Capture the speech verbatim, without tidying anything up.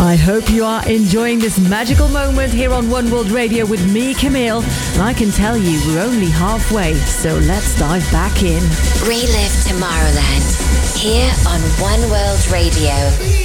I hope you are enjoying this magical moment here on One World Radio with me, Camille. And I can tell you we're only halfway, so let's dive back in. Relive Tomorrowland here on One World Radio.